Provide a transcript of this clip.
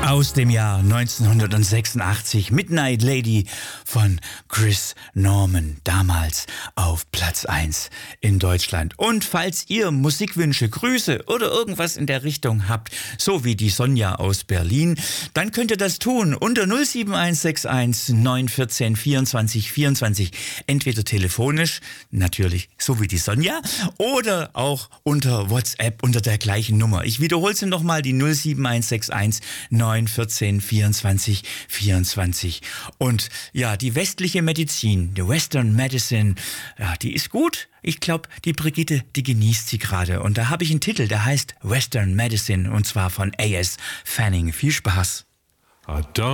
Aus dem Jahr 1986, Midnight Lady von Chris Norman, damals auf Platz 1 in Deutschland. Und falls ihr Musikwünsche, Grüße oder irgendwas in der Richtung habt, so wie die Sonja aus Berlin, dann könnt ihr das tun unter 07161 914 24 24. Entweder telefonisch, natürlich so wie die Sonja, oder auch unter WhatsApp unter der gleichen Nummer. Ich wiederhole sie nochmal, die 07161 914 24 24. Und ja, die westliche Medizin, die Western Medicine, ja, die ist gut. Ich glaube, die Brigitte, die genießt sie gerade. Und da habe ich einen Titel, der heißt Western Medicine, und zwar von A.S. Fanning. Viel Spaß.